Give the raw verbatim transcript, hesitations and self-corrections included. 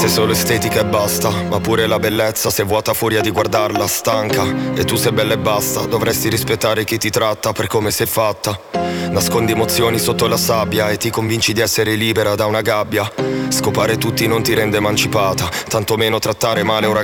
Sei solo estetica e basta, ma pure la bellezza se vuota furia di guardarla stanca. E tu sei bella e basta, dovresti rispettare chi ti tratta per come sei fatta. Nascondi emozioni sotto la sabbia e ti convinci di essere libera da una gabbia. Scopare tutti non ti rende emancipata, tantomeno trattare male un ragazzo